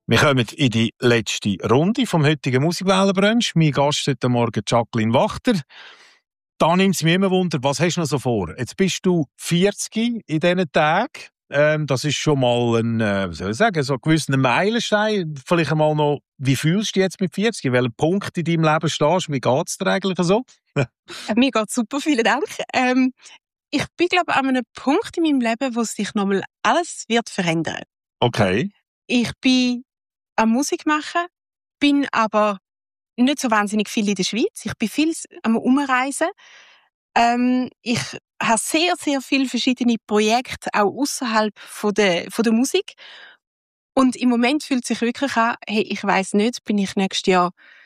Wir kommen in die letzte Runde vom heutigen Musikwellenbrunch. Mein Gast heute Morgen Jacqueline Wachter. Da nimmt es mich immer Wunder, was hast du noch so vor? Jetzt bist du 40 in diesen Tagen. Das ist schon mal ein, so ein gewisser Meilenstein. Vielleicht einmal noch, wie fühlst du dich jetzt mit 40? In welchem Punkt in deinem Leben stehst du? Wie geht es dir eigentlich so? Mir geht es super, vielen Dank. Ich bin, glaube ich, an einem Punkt in meinem Leben, wo sich nochmal alles wird verändern. Okay. Ich bin am Musik machen, bin aber nicht so wahnsinnig viel in der Schweiz. Ich bin viel am Umreisen. Ich habe sehr, sehr viele verschiedene Projekte, auch außerhalb von der Musik. Und im Moment fühlt es sich wirklich an, hey, ich weiss nicht, bin ich nächstes Jahr